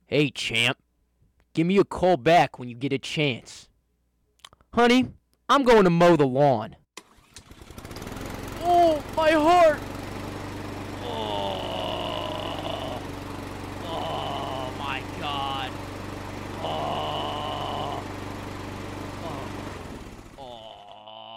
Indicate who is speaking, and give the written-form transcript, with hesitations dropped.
Speaker 1: Hey, champ. Give me a call back when you get a chance. Honey, I'm going to mow the lawn. Oh, my heart!